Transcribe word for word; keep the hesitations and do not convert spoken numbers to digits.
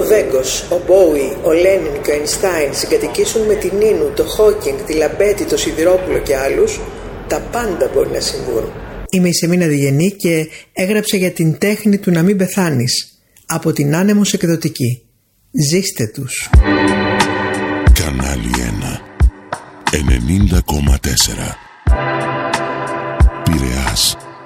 Βέγκος, ο Μπόουι, ο Λένιν και ο Αϊνστάιν συγκατοικήσουν με την Νίνου, το Χόκινγκ, τη Λαμπέτη, το Σιδηρόπουλο και άλλους, τα πάντα μπορεί να συμβούν. Είμαι η Σεμίνα Διγενή και έγραψα για την τέχνη του να μην πεθάνεις, από την Άνεμος Εκδοτική. Ζήστε τους. Κανάλι ένα ενενήντα κόμμα τέσσερα Πειραιάς.